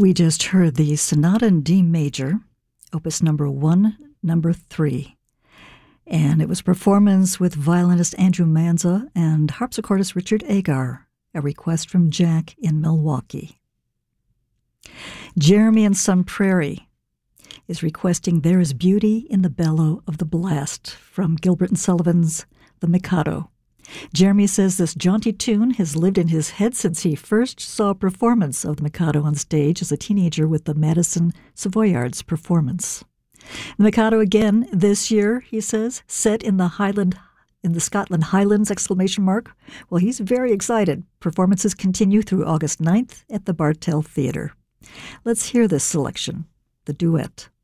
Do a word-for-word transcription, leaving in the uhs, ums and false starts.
We just heard the Sonata in D major, opus number one, number three. And it was a performance with violinist Andrew Manza and harpsichordist Richard Agar, a request from Jack in Milwaukee. Jeremy in Sun Prairie is requesting There is Beauty in the Bellow of the Blast from Gilbert and Sullivan's The Mikado. Jeremy says this jaunty tune has lived in his head since he first saw a performance of the Mikado on stage as a teenager with the Madison Savoyards performance. The Mikado again this year, he says, set in the Highland, in the Scotland Highlands, exclamation mark. Well, he's very excited. Performances continue through August ninth at the Bartell Theatre. Let's hear this selection, the duet.